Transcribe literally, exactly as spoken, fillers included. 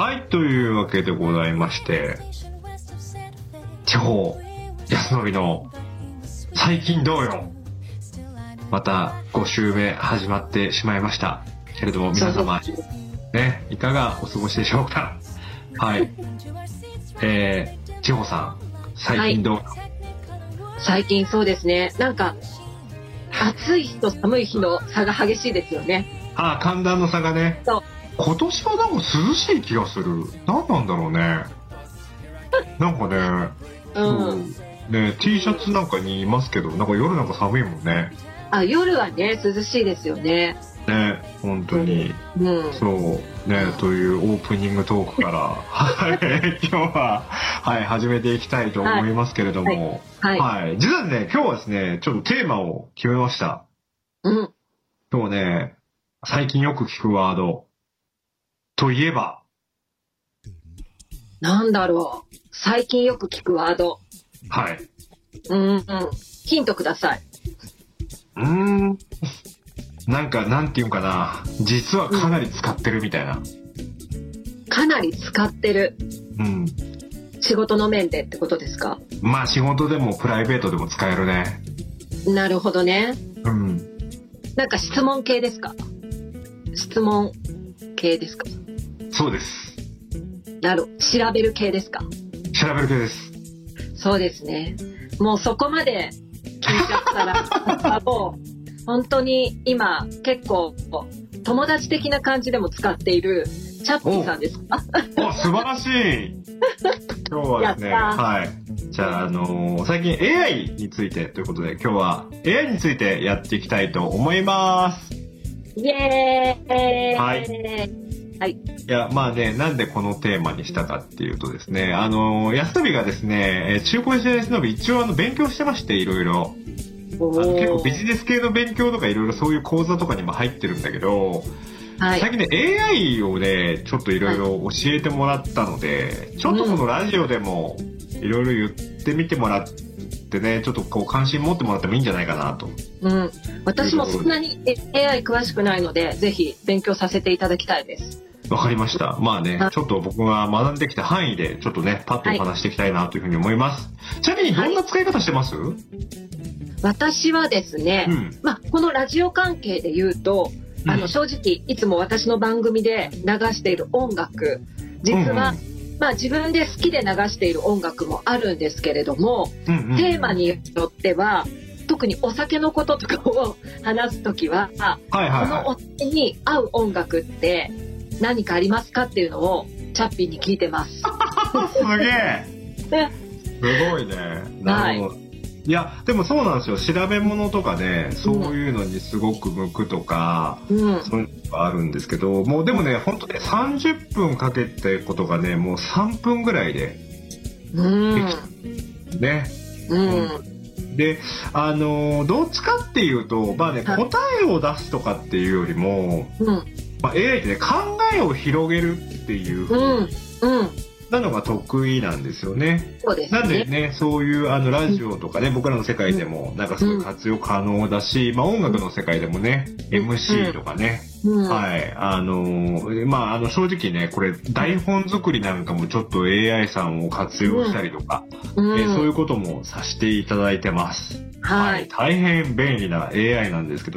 はい、というわけでございまして、地方安則の最近どうよ、またご週目始まってしまいましたけれども、皆様ね、いかがお過ごしでしょうか。はい、えー、地方さん最近どうよ、はい、 最近そうですね、なんか暑い日と寒い日の差が激しいですよね。 ああ、寒暖の差がね。そう、今年はなんか涼しい気がする。何なんだろうね。なんかね、うん、ね、T シャツなんかにいますけど、なんか夜なんか寒いもんね。 あ、夜はね涼しいですよね。 ね、本当に、うん、そうね、というオープニングトークから今日は、はい、始めていきたいと思いますけれども、はいはいはい、実はね、今日はですね、ちょっとテーマを決めました。うん、今日ね、最近よく聞くワードといえば、 なんだろう、最近よく聞くワード。 はい。 うんうん。ヒントください。 うーん。なんか、なんていうかな。実はかなり使ってるみたいな。うん、 かなり使ってる。うん。仕事の面でってことですか？ まあ仕事でもプライベートでも使えるね。 なるほどね。 うん。 なんか質問系ですか？質問系ですか？ そうです。 なる、調べる系ですか？ 調べる系です。 そうですね。もうそこまで聞いちゃったらもう本当に今結構友達的な感じでも使っているチャッピーさんですか？ お、素晴らしい。今日はですね、はい。じゃあ、あのー、最近 エーアイ についてということで、今日は エーアイ についてやっていきたいと思います。 イエーイ。 はい。はい、いや、まあね、なんでこのテーマにしたかっていうとですね、あの安則がですね、中古 エスエヌエス の一応あの勉強してまして、いろいろあの結構ビジネス系の勉強とかいろいろそういう講座とかにも入ってるんだけど、はい、最近ね エーアイ をねちょっといろいろ教えてもらったので、はい、ちょっとこのラジオでもいろいろ言ってみてもらってね、ちょっとこう関心持ってもらってもいいんじゃないかなと。 うん、私もそんなに エーアイ 詳しくないので、ぜひ勉強させていただきたいです。 わかりました。まあね、ちょっと僕が学んできた範囲でちょっとねパッとお話していきたいなというふうに思います。はい、ちなみにどんな使い方してます？はい、 私はですね、うん、まあこのラジオ関係で言うと、うん、あの正直いつも私の番組で流している音楽、実は、うんうん、まあ自分で好きで流している音楽もあるんですけれども、うんうん、テーマによっては特にお酒のこととかを話すときは、はいはいはい、このお酒に合う音楽って何かありますかっていうのをチャッピーに聞いてます。 すげえ。すごいね。なるほど。はい、いやでもそうなんですよ。調べ物とかね、そういうのにすごく向くとか、うん、そういうのがあるんですけど、もうでもね、本当ねさんじゅっぷんかけてことがね、もうさんぷんぐらいでできたね。うん。で、あのどっちかっていうと、まあね、答えを出すとかっていうよりも、うん、まあ、エーアイ ってね、考えを広げるっていう風に、うんうん、なのが得意なんですよね。そうですね。なんでね、そういうあのラジオとかね、うん、僕らの世界でもなんかすごい活用可能だし、うん、まあ音楽の世界でもね、うん、エムシー とかね、うん、はい、あのー、まああの正直ね、これ台本作りなんかもちょっと エーアイ さんを活用したりとか、うんえー、そういうこともさせていただいてます。はい、はい、大変便利な エーアイ なんですけど。